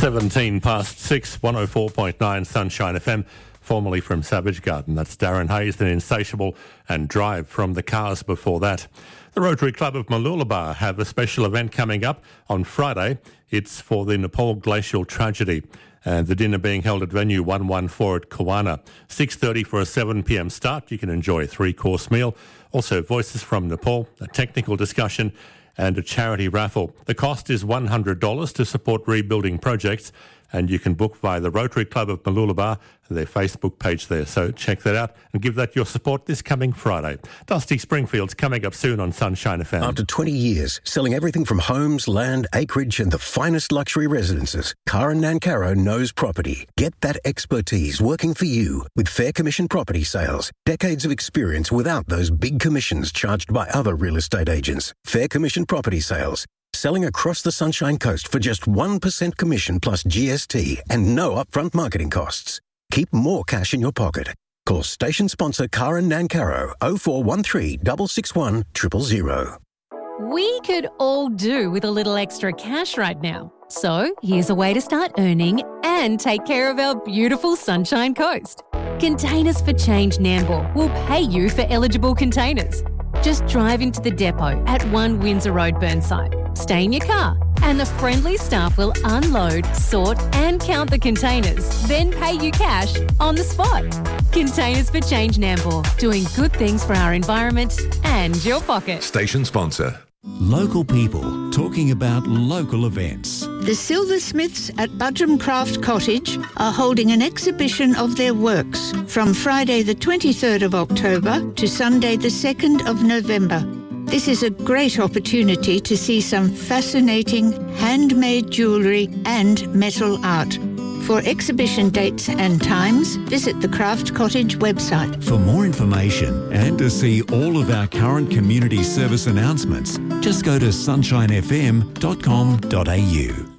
17 past 6, 104.9 Sunshine FM, formerly from Savage Garden. That's Darren Hayes, the Insatiable, and Drive from the Cars before that. The Rotary Club of Mooloolaba have a special event coming up on Friday. It's for the Nepal glacial tragedy, and the dinner being held at venue 114 at Kawana. 6:30 for a 7 p.m. start. You can enjoy a 3-course meal. Also, Voices from Nepal, a technical discussion, and a charity raffle. The cost is $100 to support rebuilding projects, and you can book via the Rotary Club of Mooloolaba, their Facebook page there. So check that out and give that your support this coming Friday. Dusty Springfield's coming up soon on Sunshine FM. After 20 years, selling everything from homes, land, acreage and the finest luxury residences, Karen Nancaro knows property. Get that expertise working for you with Fair Commission Property Sales. Decades of experience without those big commissions charged by other real estate agents. Fair Commission Property Sales. Selling across the Sunshine Coast for just 1% commission plus GST and no upfront marketing costs. Keep more cash in your pocket. Call station sponsor Karen Nancaro 0413 661 000. We could all do with a little extra cash right now. So here's a way to start earning and take care of our beautiful Sunshine Coast. Containers for Change Nambour will pay you for eligible containers. Just drive into the depot at 1 Windsor Road, Burnside. Stay in your car and the friendly staff will unload, sort and count the containers, then pay you cash on the spot. Containers for Change Nambour, doing good things for our environment and your pocket. Station sponsor. Local people talking about local events. The Silversmiths at Budrum Craft Cottage are holding an exhibition of their works from Friday the 23rd of October to Sunday the 2nd of November. This is a great opportunity to see some fascinating handmade jewellery and metal art. For exhibition dates and times, visit the Craft Cottage website. For more information and to see all of our current community service announcements, just go to sunshinefm.com.au.